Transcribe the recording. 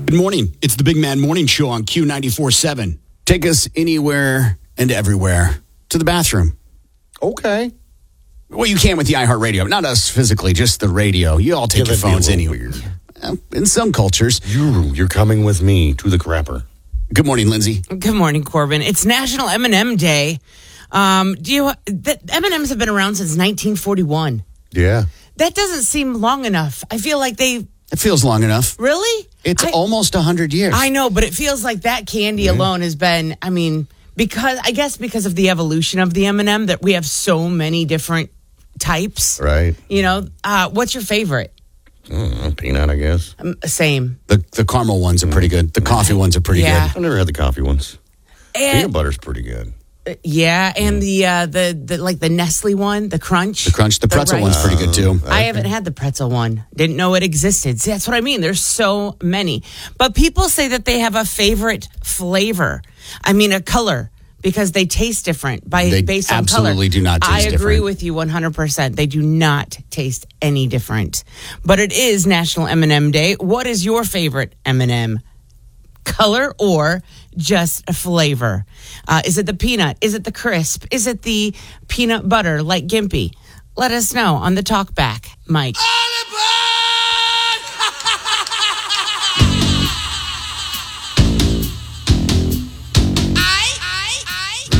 Good morning. It's the Big Man Morning Show on Q94.7. Take us anywhere and everywhere to the bathroom. Okay. Well, you can with the iHeartRadio. Not us physically, just the radio. You all take your phones anywhere. In some cultures. You're coming with me to the crapper. Good morning, Lindsay. Good morning, Corbin. It's National M&M Day. M&Ms have been around since 1941. Yeah. That doesn't seem long enough. I feel like It feels long enough. Really? It's almost 100 years. I know, but it feels like that candy alone has been, because of the evolution of the M&M, that we have so many different types. Right. What's your favorite? Peanut, I guess. Same. The caramel ones are pretty good. The coffee ones are pretty good. I've never had the coffee ones. And, Peanut butter's pretty good. and the Nestle one, the Crunch. The pretzel one's pretty good too. I haven't had the pretzel one. Didn't know it existed. See, that's what I mean. There's so many. But people say that they have a favorite flavor. A color. Because they taste different based on color. Absolutely do not taste different. I agree different. with you 100%. They do not taste any different. But it is National M&M Day. What is your favorite M&M? Color or just a flavor? Is it the peanut? Is it the crisp? Is it the peanut butter like Gimpy? Let us know on the talk back, Mike.